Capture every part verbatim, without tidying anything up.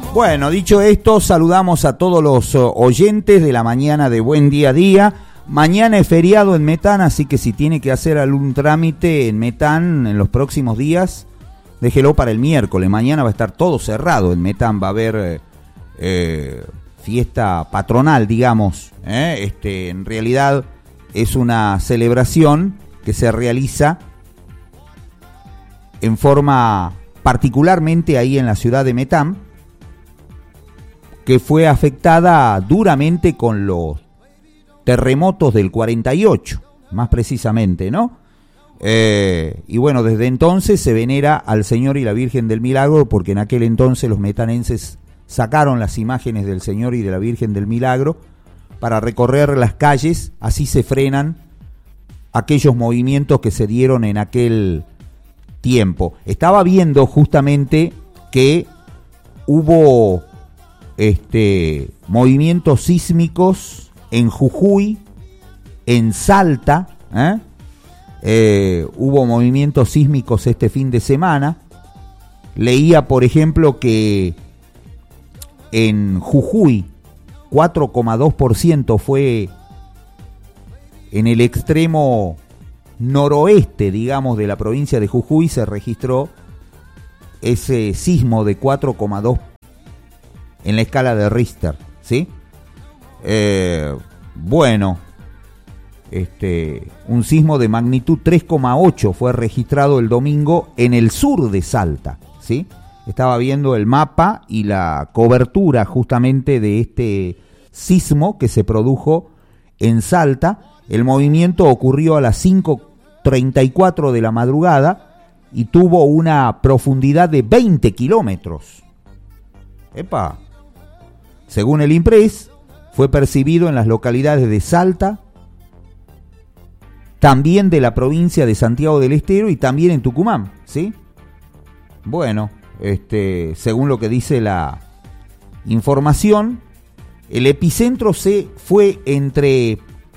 Bueno, dicho esto, saludamos a todos los oyentes de la mañana de Buen Día a Día. Mañana es feriado en Metán, así que si tiene que hacer algún trámite en Metán en los próximos días, déjelo para el miércoles. Mañana va a estar todo cerrado en Metán, va a haber eh, eh, fiesta patronal, digamos. ¿eh? Este, en realidad es una celebración que se realiza en forma particularmente ahí en la ciudad de Metán, que fue afectada duramente con los terremotos del cuarenta y ocho, más precisamente, ¿no? Eh, y bueno, desde entonces se venera al Señor y la Virgen del Milagro, porque en aquel entonces los metanenses sacaron las imágenes del Señor y de la Virgen del Milagro para recorrer las calles, así se frenan aquellos movimientos que se dieron en aquel tiempo. Estaba viendo justamente que hubo este, movimientos sísmicos en Jujuy, en Salta, ¿eh? Eh, hubo movimientos sísmicos este fin de semana. Leía, por ejemplo, que en Jujuy cuatro coma dos por ciento fue en el extremo noroeste, digamos, de la provincia de Jujuy, se registró ese sismo de cuatro coma dos en la escala de Richter, ¿sí? Eh, bueno, este, un sismo de magnitud tres coma ocho fue registrado el domingo en el sur de Salta, ¿sí? Estaba viendo el mapa y la cobertura justamente de este sismo que se produjo en Salta. El movimiento ocurrió a las cinco treinta y cuatro de la madrugada y tuvo una profundidad de veinte kilómetros. ¡Epa! Según el INPRES, fue percibido en las localidades de Salta, también de la provincia de Santiago del Estero y también en Tucumán, ¿sí? Bueno, este, según lo que dice la información, el epicentro se fue entre,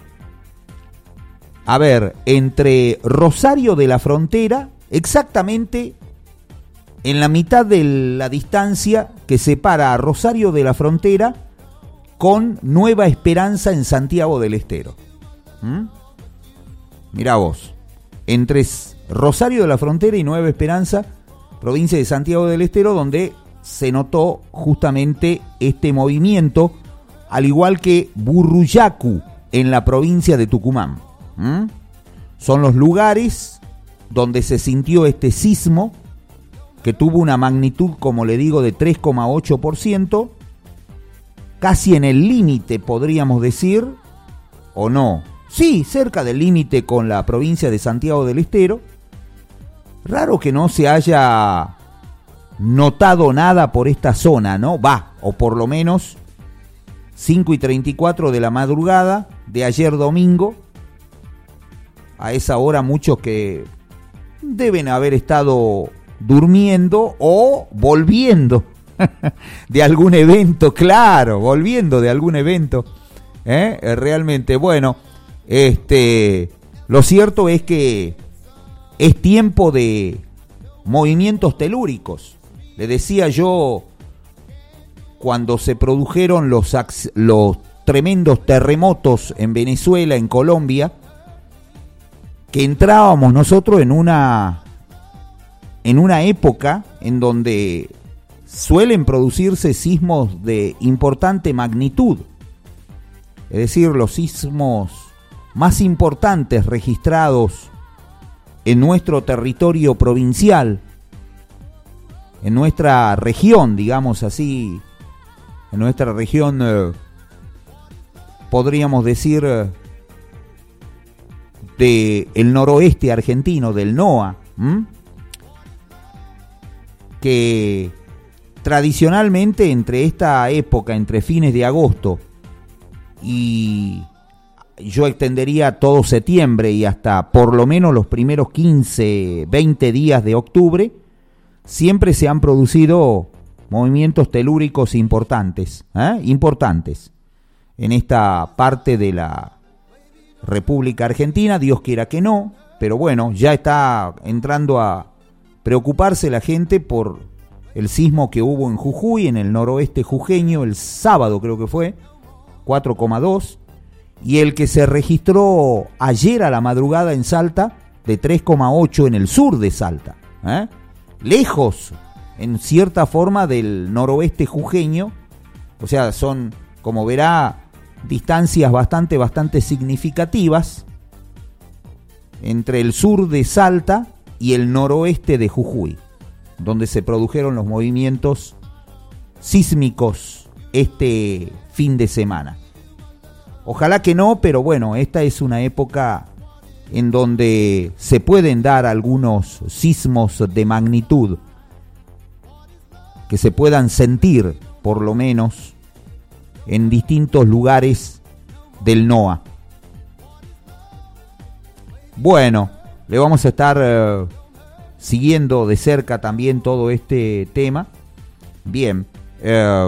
a ver, entre Rosario de la Frontera, exactamente en la mitad de la distancia que separa a Rosario de la Frontera con Nueva Esperanza en Santiago del Estero. ¿Mm? Mirá vos, entre Rosario de la Frontera y Nueva Esperanza, provincia de Santiago del Estero, donde se notó justamente este movimiento, al igual que Burruyacu en la provincia de Tucumán. ¿Mm? Son los lugares donde se sintió este sismo, que tuvo una magnitud, como le digo, de tres coma ocho por ciento, casi en el límite, podríamos decir, o no, sí, cerca del límite con la provincia de Santiago del Estero. Raro que no se haya notado nada por esta zona, ¿no? Va, o por lo menos cinco y treinta y cuatro de la madrugada de ayer domingo. A esa hora muchos que deben haber estado durmiendo o volviendo de algún evento, claro, volviendo de algún evento. ¿eh? Realmente, bueno, este, lo cierto es que es tiempo de movimientos telúricos. Le decía yo, cuando se produjeron los, los tremendos terremotos en Venezuela, en Colombia, que entrábamos nosotros en una, en una época en donde suelen producirse sismos de importante magnitud. Es decir, los sismos más importantes registrados en nuestro territorio provincial, en nuestra región, digamos así, en nuestra región, eh, podríamos decir, eh, del noroeste argentino, del NOA, ¿m? que tradicionalmente entre esta época, entre fines de agosto y yo extendería todo septiembre y hasta por lo menos los primeros quince, veinte días de octubre, siempre se han producido movimientos telúricos importantes, ¿eh? importantes en esta parte de la República Argentina. Dios quiera que no, pero bueno, ya está entrando a preocuparse la gente por el sismo que hubo en Jujuy, en el noroeste jujeño, el sábado creo que fue, cuatro coma dos, y el que se registró ayer a la madrugada en Salta, de tres coma ocho en el sur de Salta, ¿eh? Lejos, en cierta forma, del noroeste jujeño, o sea, son, como verá, distancias bastante, bastante significativas entre el sur de Salta y el noroeste de Jujuy, donde se produjeron los movimientos sísmicos este fin de semana. Ojalá que no, pero bueno, esta es una época en donde se pueden dar algunos sismos de magnitud que se puedan sentir, por lo menos, en distintos lugares del NOA. Bueno, le vamos a estar eh, siguiendo de cerca también todo este tema. Bien, eh,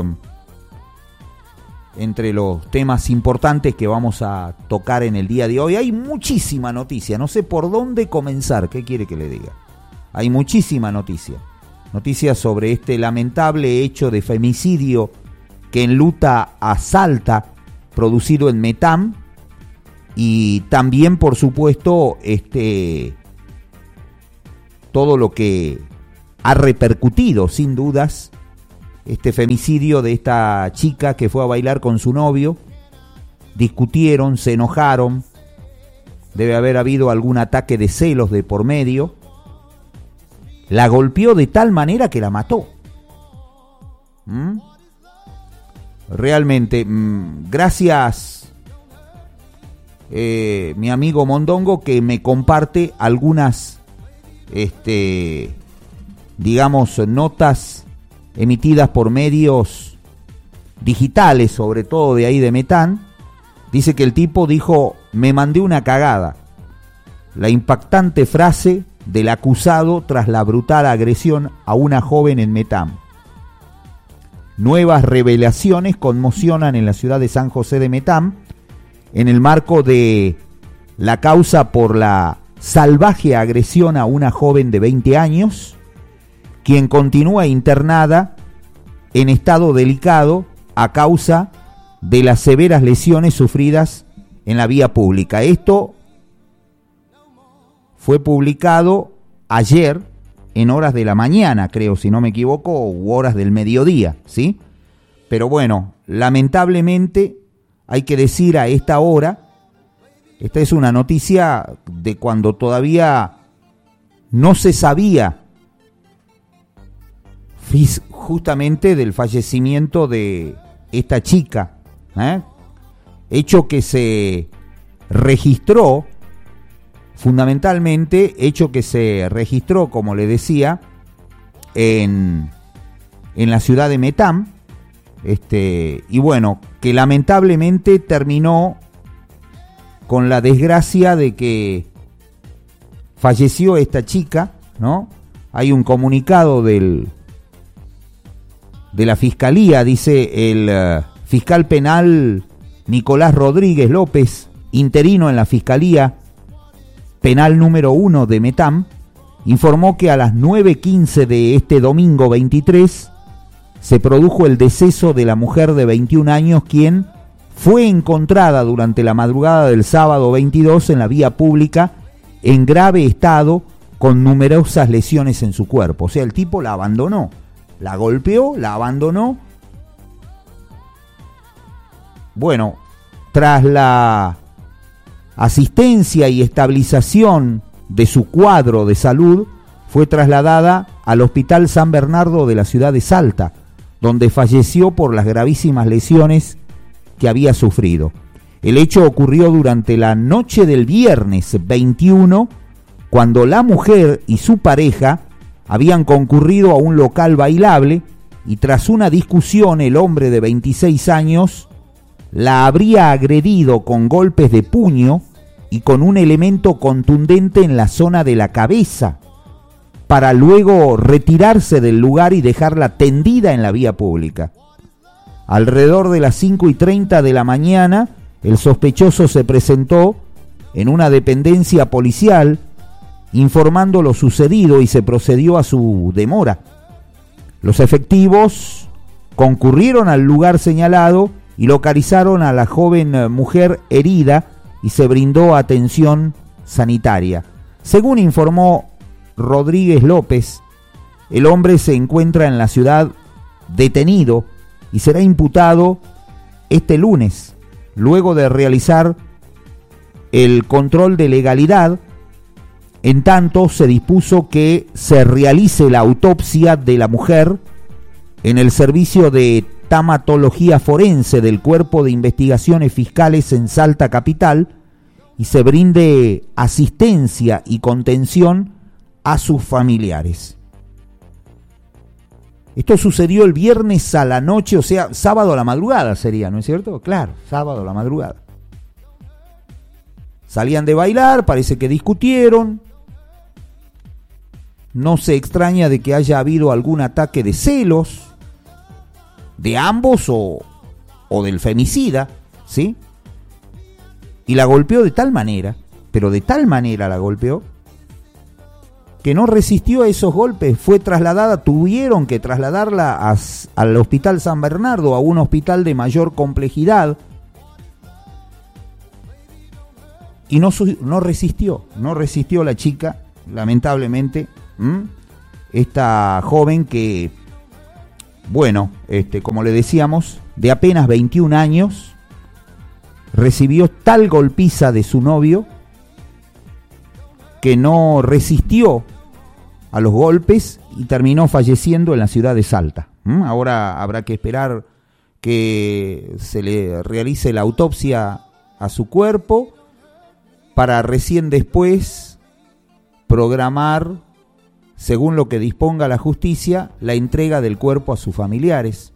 entre los temas importantes que vamos a tocar en el día de hoy, hay muchísima noticia, no sé por dónde comenzar, ¿qué quiere que le diga? Hay muchísima noticia, noticias sobre este lamentable hecho de femicidio que enluta a Salta, producido en Metam, y también, por supuesto, este todo lo que ha repercutido, sin dudas, este femicidio de esta chica que fue a bailar con su novio. Discutieron, se enojaron, debe haber habido algún ataque de celos de por medio. La golpeó de tal manera que la mató. ¿Mm? Realmente, mmm, gracias eh, mi amigo Mondongo, que me comparte algunas, este, digamos, notas emitidas por medios digitales, sobre todo de ahí de Metán. Dice que el tipo dijo: me mandé una cagada. La impactante frase del acusado tras la brutal agresión a una joven en Metán. Nuevas revelaciones conmocionan en la ciudad de San José de Metán en el marco de la causa por la salvaje agresión a una joven de veinte años, quien continúa internada en estado delicado a causa de las severas lesiones sufridas en la vía pública. Esto fue publicado ayer en horas de la mañana, creo, si no me equivoco, u horas del mediodía, ¿sí? Pero bueno, lamentablemente hay que decir a esta hora, esta es una noticia de cuando todavía no se sabía justamente del fallecimiento de esta chica, ¿eh? Hecho que se registró, fundamentalmente, hecho que se registró, como le decía, en, en la ciudad de Metán, este, y bueno, que lamentablemente terminó con la desgracia de que falleció esta chica, ¿no? Hay un comunicado del de la Fiscalía, dice el uh, fiscal penal Nicolás Rodríguez López, interino en la Fiscalía Penal número uno de Metán, informó que a las nueve quince de este domingo veintitrés se produjo el deceso de la mujer de veintiún años, quien fue encontrada durante la madrugada del sábado veintidós en la vía pública en grave estado con numerosas lesiones en su cuerpo. O sea, el tipo la abandonó, la golpeó, la abandonó. Bueno, tras la asistencia y estabilización de su cuadro de salud, fue trasladada al Hospital San Bernardo de la ciudad de Salta, donde falleció por las gravísimas lesiones que había sufrido. El hecho ocurrió durante la noche del viernes veintiuno, cuando la mujer y su pareja habían concurrido a un local bailable y tras una discusión el hombre de veintiséis años la habría agredido con golpes de puño y con un elemento contundente en la zona de la cabeza, para luego retirarse del lugar y dejarla tendida en la vía pública. Alrededor de las cinco y treinta de la mañana, el sospechoso se presentó en una dependencia policial informando lo sucedido y se procedió a su demora. Los efectivos concurrieron al lugar señalado y localizaron a la joven mujer herida y se brindó atención sanitaria. Según informó Rodríguez López, el hombre se encuentra en la ciudad detenido y será imputado este lunes, luego de realizar el control de legalidad. En tanto, se dispuso que se realice la autopsia de la mujer en el servicio de tamatología forense del Cuerpo de Investigaciones Fiscales en Salta Capital y se brinde asistencia y contención a sus familiares. Esto sucedió el viernes a la noche, o sea, sábado a la madrugada sería, ¿no es cierto? Claro, sábado a la madrugada. Salían de bailar, parece que discutieron. No se extraña de que haya habido algún ataque de celos de ambos o, o del femicida, ¿sí? Y la golpeó de tal manera, pero de tal manera la golpeó, que no resistió a esos golpes, fue trasladada, tuvieron que trasladarla a, al Hospital San Bernardo, a un hospital de mayor complejidad, y no, no resistió, no resistió la chica, lamentablemente, ¿Mm? esta joven que, bueno, este, como le decíamos, de apenas veintiún años, recibió tal golpiza de su novio que no resistió a los golpes y terminó falleciendo en la ciudad de Salta. ¿Mm? Ahora habrá que esperar que se le realice la autopsia a su cuerpo para recién después programar, según lo que disponga la justicia, la entrega del cuerpo a sus familiares.